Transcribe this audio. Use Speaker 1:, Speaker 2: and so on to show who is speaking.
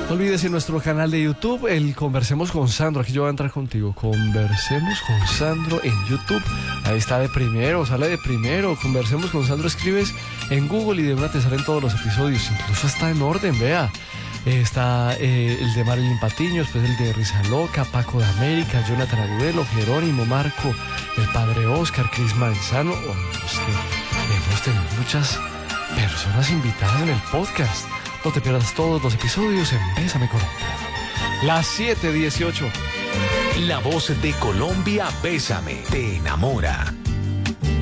Speaker 1: No olvides en nuestro canal de YouTube, el Conversemos con Sandro. Aquí yo voy a entrar contigo. Conversemos con Sandro en YouTube. Ahí está de primero, sale de primero. Conversemos con Sandro, escribes en Google y de una te salen todos los episodios. Incluso está en orden, vea. Está el de Marilyn Patiño, después el de Risa Loca, Paco de América, Jonathan Agudelo, Jerónimo, Marco, el Padre Oscar, Cris Manzano. Hemos tenido muchas personas invitadas en el podcast. No te pierdas todos los episodios en Bésame Colombia. Las 7:18.
Speaker 2: La voz de Colombia, Bésame, te enamora.